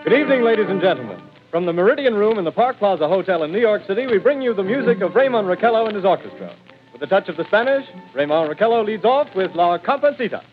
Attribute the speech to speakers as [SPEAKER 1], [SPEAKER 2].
[SPEAKER 1] Good evening, ladies and gentlemen. From the Meridian Room in the Park Plaza Hotel in New York City, we bring you the music of Raymond Raquello and his orchestra. With a touch of the Spanish, Raymond Raquello leads off with La Comparsita.